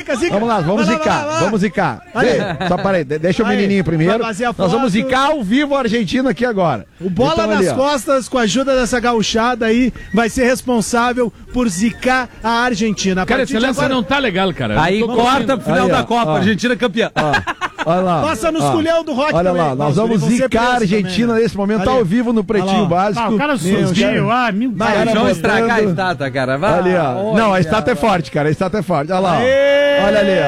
zica. Vamos lá, vamos zicar, vamos zicar. Só parei, deixa o menininho primeiro. Nós vamos zicar ao vivo a Argentina aqui agora. O Bola então, nas ali, costas, com a ajuda dessa gauchada aí, vai ser responsável por zicar a Argentina. Cara, essa lança não tá legal, cara. Aí corta pro final aí, da Copa, Argentina campeã. Olha lá. Passa nos culhão do Rock Olha também. lá, nós vamos zicar a Argentina também, nesse momento, ali. ao vivo no Pretinho Básico. O cara surgiu, meu Deus. Vamos estragar a estátua, cara. Vai. Ali, ó. Não, a estátua é forte, cara. A estátua é forte. Olha lá, ó. Olha ali,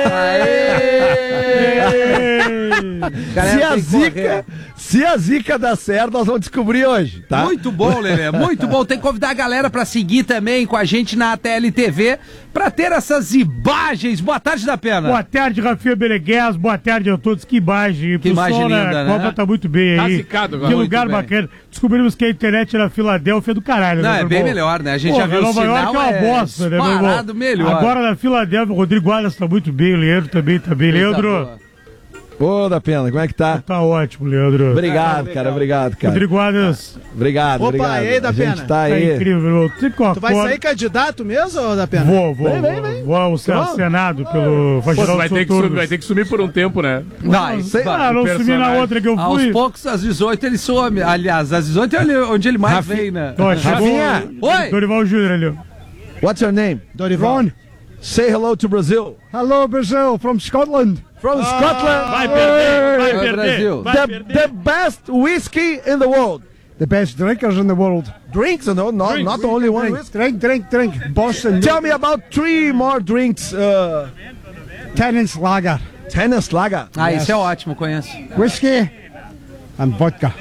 ó. Se a zica dá certo, nós vamos descobrir hoje, tá? Muito bom, Lelê, muito bom. Tem que convidar a galera pra seguir também com a gente na ATL TV pra ter essas imagens. Boa tarde, da Pena. Boa tarde, Rafinha Beneguez. Boa tarde a todos. Que imagem. Que imagem linda, né? A Copa tá muito bem Tá aí. zicado agora. Que Muito lugar bem. bacana. Descobrimos que a internet na Filadélfia é do caralho. Não, né, é meu bem irmão? melhor, né? A gente já viu o Nova sinal, York é uma bosta, né, meu irmão? disparado melhor. Agora na Filadélfia, o Rodrigo Wallace tá muito bem, o Leandro também tá bem. Leandro, Ô, da Pena, como é que tá? tá ótimo, Leandro. Obrigado, cara, obrigado, cara. Rodrigo Wallace, Obrigado, Opa, obrigado. e aí, da A gente Pena? tá tá aí. incrível, meu irmão. Tu vai sair candidato mesmo, ou da Pena? Vou ao Senado pelo Pô, tu vai ter Soturnos. que sumir por um tempo, né? Não, Não sumi na outra que eu aos fui. poucos, às 18 ele some. Aliás, às 18 é onde ele mais vem, né? Ó, chegou Rafinha. Oi! Dorival Júnior ali, ó. What's your name? Dorival. Say hello to Brazil. Hello, Brazil, from Scotland. From Scotland. Vai perder, vai Vai, perder. Brasil. Vai perder. The best whiskey in the world. The best drinkers in the world. Drinks, no, not only one whiskey. Drink. Boston. Tell me about 3 more drinks. Tennis lager. Tennis Lager. Ah, isso é ótimo, conheço. Whiskey and vodka.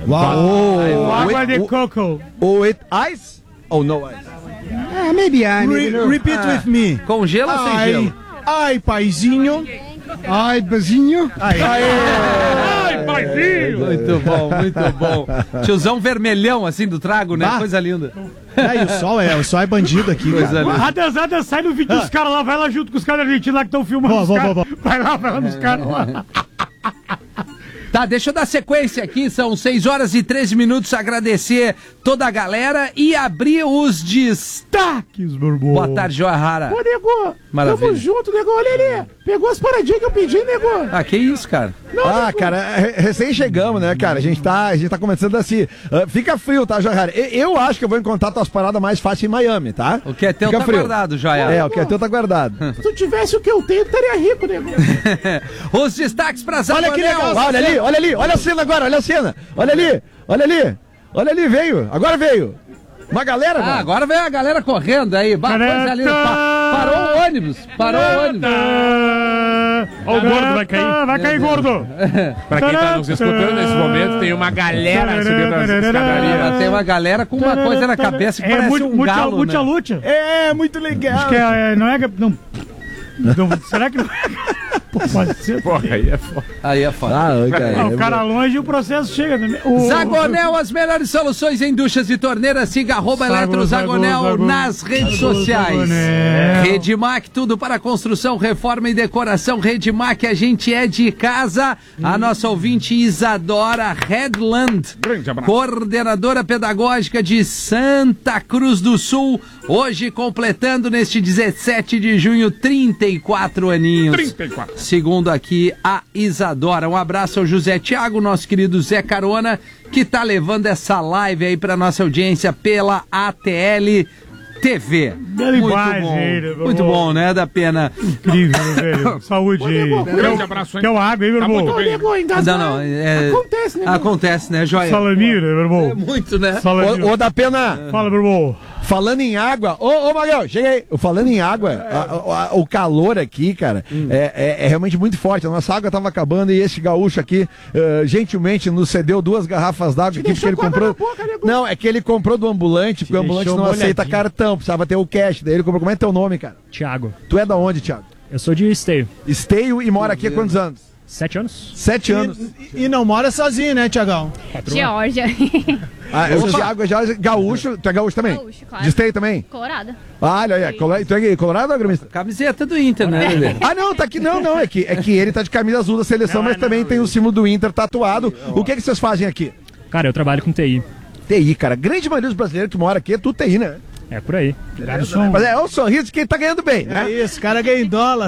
Água de coco. With ice? Oh, no ice. Maybe maybe no. Repeat with me. Com gelo ou sem gelo? Ai, paizinho. Ai, Bazinho. Ai, paizinho. Muito bom, muito bom. Tiozão vermelhão, assim, do trago, né? Bah. Coisa linda. O sol é bandido aqui, Coisa cara. linda. Adas, sai no vídeo dos caras lá, vai lá junto com os caras argentinos lá que estão filmando os caras. Vai lá nos caras lá. Tá, deixa eu dar sequência aqui, são 6 horas e 13 minutos, agradecer toda a galera e abrir os destaques, meu irmão. Boa tarde, Joahara. Ô, nego, Maravilha. tamo junto, nego. Olha ali, pegou as paradinhas que eu pedi, nego. Ah, que isso, cara? Cara, recém chegamos, né, cara? A gente tá começando assim. Fica frio, tá, Joahara? Eu acho que eu vou encontrar tuas paradas mais fácil em Miami, tá? O que é teu Fica tá frio. guardado, Joahara. O que é teu tá guardado. Se tu tivesse o que eu tenho, estaria rico, nego. Os destaques pra Zagonel. Olha que legal. Olha ali, olha a cena agora, olha a cena. Olha ali, veio, agora veio. Uma galera, Ah, mano. agora vem a galera correndo aí. Coisa linda. Parou o ônibus. Ó, o gordo vai cair. Vai cair, gordo. Pra quem tá nos escutando nesse momento, tem uma galera subindo as escadarias. Tem uma galera com uma coisa na cabeça que parece um galo, muita né? luta. É, muito legal. Acho que não é... Não, será que não é? Pô, pode ser. Porra, aí é foda. Aí é foda. O cara longe e o processo chega também. Zagonel, as melhores soluções em duchas e torneiras. Siga @eletrozagonel nas redes sociais. Redmac, tudo para construção, reforma e decoração. Redmac, a gente é de casa. A nossa ouvinte Isadora Redland, Grande abraço. coordenadora pedagógica de Santa Cruz do Sul, hoje completando neste 17 de junho 34 aninhos. 34. Segundo aqui a Isadora. Um abraço ao José Thiago, nosso querido Zé Carona, que tá levando essa live aí pra nossa audiência pela ATL TV. Muito bom, né, da Pena? Incrível, velho. Saúde. Grande abraço, hein? Quer uma água aí, meu Tá irmão? muito bem. Acontece, né? Acontece, né, Joia? Salamira, meu irmão. Muito, né? Ô, da Pena. Fala, meu irmão. Falando em água, ô Magal, chega aí. Falando em água, o calor aqui, cara, é realmente muito forte. A nossa água tava acabando e esse gaúcho aqui, gentilmente, nos cedeu 2 garrafas d'água aqui, porque ele comprou. Não, é que ele comprou do ambulante, porque o ambulante não aceita cartão, precisava ter o cash. Daí ele comprou. Como é teu nome, cara? Thiago. Tu é da onde, Thiago? Eu sou de Esteio. Esteio e mora aqui há quantos anos? 7 anos. 7 anos. E não mora sozinho, né, Tiagão? Geórgia. O Thiago é gaúcho. Tu é gaúcho também? Gaúcho, claro. De Esteio também? Colorada. Olha aí, tu é colorado ou gremista? Camiseta do Inter, né, Lelê? Ah, não, tá aqui. Não, é que ele tá de camisa azul da seleção, mas também tem o símbolo do Inter tatuado. O que vocês fazem aqui? Cara, eu trabalho com TI. TI, cara. A grande maioria dos brasileiros que mora aqui é tudo TI, né? É por aí. Mas é o sorriso de quem tá ganhando bem, né? É isso, o cara ganha em dólar.